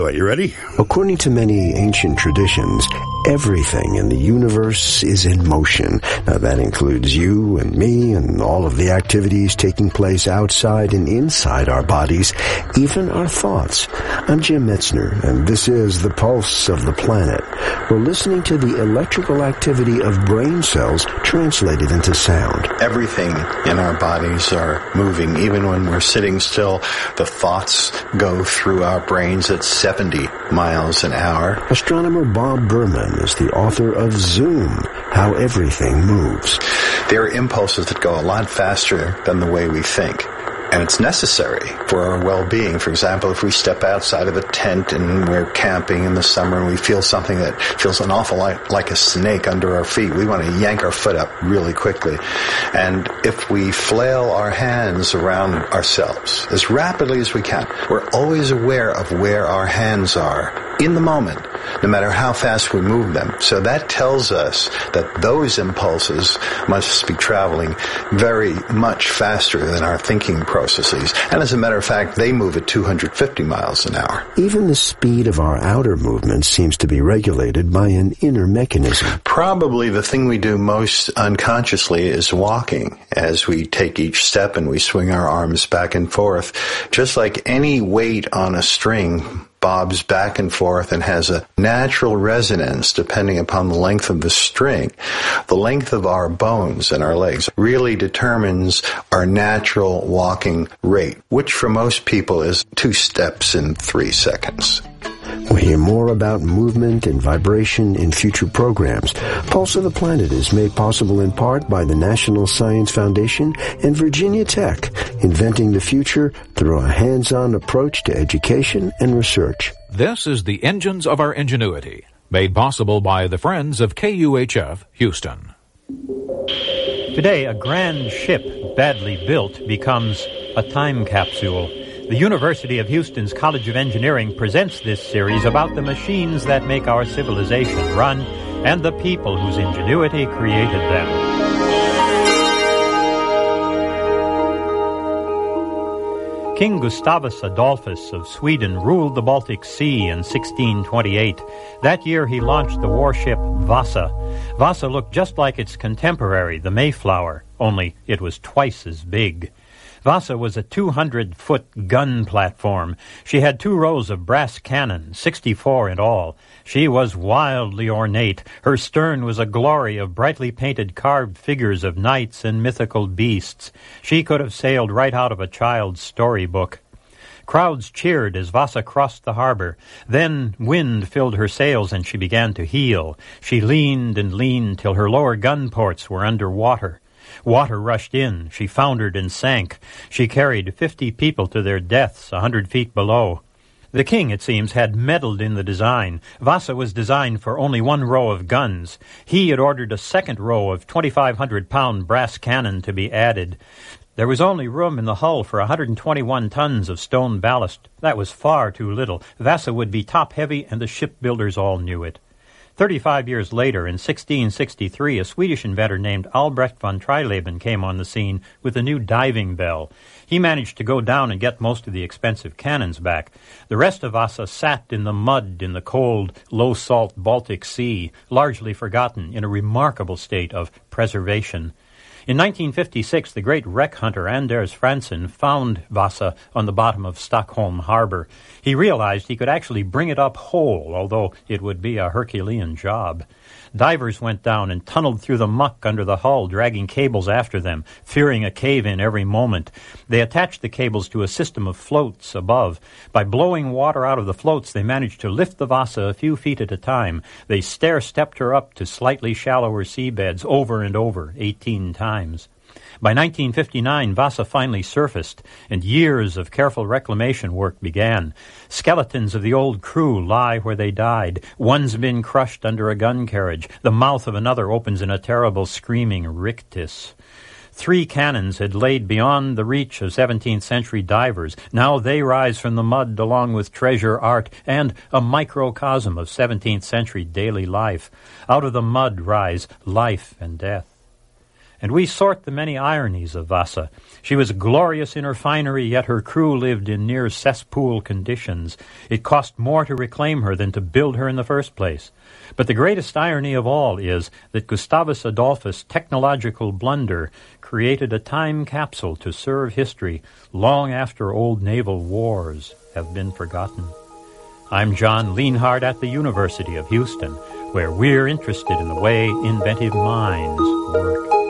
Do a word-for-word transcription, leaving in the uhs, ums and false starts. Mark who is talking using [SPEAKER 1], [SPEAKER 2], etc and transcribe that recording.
[SPEAKER 1] Are you ready?
[SPEAKER 2] According to many ancient traditions, everything in the universe is in motion. Now, that includes you and me and all of the activities taking place outside and inside our bodies, even our thoughts. I'm Jim Metzner, and this is The Pulse of the Planet. We're listening to the electrical activity of brain cells translated into sound.
[SPEAKER 3] Everything in our bodies are moving. Even when we're sitting still, the thoughts go through our brains at seventy miles an hour.
[SPEAKER 2] Astronomer Bob Berman is the author of Zoom, How Everything Moves.
[SPEAKER 3] There are impulses that go a lot faster than the way we think. And it's necessary for our well-being. For example, if we step outside of a tent and we're camping in the summer and we feel something that feels an awful lot like a snake under our feet, we want to yank our foot up really quickly. And if we flail our hands around ourselves as rapidly as we can, we're always aware of where our hands are in the moment, no matter how fast we move them. So that tells us that those impulses must be traveling very much faster than our thinking processes. And as a matter of fact, they move at two hundred fifty miles an hour.
[SPEAKER 2] Even the speed of our outer movement seems to be regulated by an inner mechanism.
[SPEAKER 3] Probably the thing we do most unconsciously is walking. As we take each step and we swing our arms back and forth, just like any weight on a string bobs back and forth and has a natural resonance depending upon the length of the string. The length of our bones and our legs really determines our natural walking rate, which for most people is two steps in three seconds.
[SPEAKER 2] We'll hear more about movement and vibration in future programs. Pulse of the Planet is made possible in part by the National Science Foundation and Virginia Tech, inventing the future through a hands-on approach to education and research.
[SPEAKER 4] This is the Engines of Our Ingenuity, made possible by the Friends of K U H F Houston.
[SPEAKER 5] Today, a grand ship, badly built, becomes a time capsule. The University of Houston's College of Engineering presents this series about the machines that make our civilization run and the people whose ingenuity created them. King Gustavus Adolphus of Sweden ruled the Baltic Sea in sixteen twenty-eight. That year he launched the warship Vasa. Vasa looked just like its contemporary, the Mayflower, only it was twice as big. Vasa was a two hundred foot gun platform. She had two rows of brass cannon, sixty-four in all. She was wildly ornate. Her stern was a glory of brightly painted carved figures of knights and mythical beasts. She could have sailed right out of a child's storybook. Crowds cheered as Vasa crossed the harbor. Then wind filled her sails and she began to heel. She leaned and leaned till her lower gun ports were under water. Water rushed in. She foundered and sank. She carried fifty people to their deaths a hundred feet below. The king, it seems, had meddled in the design. Vasa was designed for only one row of guns. He had ordered a second row of twenty-five hundred pound brass cannon to be added. There was only room in the hull for one hundred twenty-one tons of stone ballast. That was far too little. Vasa would be top-heavy, and the shipbuilders all knew it. Thirty-five years later, in sixteen sixty-three, a Swedish inventor named Albrecht von Trileben came on the scene with a new diving bell. He managed to go down and get most of the expensive cannons back. The rest of Vasa sat in the mud in the cold, low-salt Baltic Sea, largely forgotten, in a remarkable state of preservation. In nineteen fifty-six, the great wreck hunter Anders Franzen found Vasa on the bottom of Stockholm Harbor. He realized he could actually bring it up whole, although it would be a Herculean job. Divers went down and tunneled through the muck under the hull, dragging cables after them, fearing a cave-in every moment. They attached the cables to a system of floats above. By blowing water out of the floats, they managed to lift the Vasa a few feet at a time. They stair-stepped her up to slightly shallower seabeds over and over, eighteen times. By nineteen fifty-nine, Vasa finally surfaced, and years of careful reclamation work began. Skeletons of the old crew lie where they died. One's been crushed under a gun carriage. The mouth of another opens in a terrible screaming rictus. Three cannons had laid beyond the reach of seventeenth century divers. Now they rise from the mud along with treasure, art, and a microcosm of seventeenth century daily life. Out of the mud rise life and death. and we sort the many ironies of Vasa. She was glorious in her finery, yet her crew lived in near cesspool conditions. It cost more to reclaim her than to build her in the first place. But the greatest irony of all is that Gustavus Adolphus' technological blunder created a time capsule to serve history long after old naval wars have been forgotten. I'm John Lienhard at the University of Houston, where we're interested in the way inventive minds work.